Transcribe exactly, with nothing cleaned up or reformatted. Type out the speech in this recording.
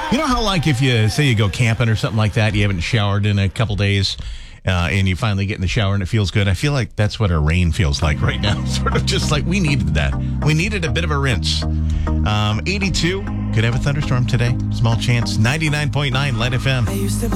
You know how, like, if you say you go camping or something like that, you haven't showered in a couple days, uh, and you finally get in the shower and it feels good? I feel like that's what our rain feels like right now. Sort of just like we needed that. We needed a bit of a rinse. Um, eighty-two, could have a thunderstorm today. Small chance. ninety-nine point nine Light F M. I used to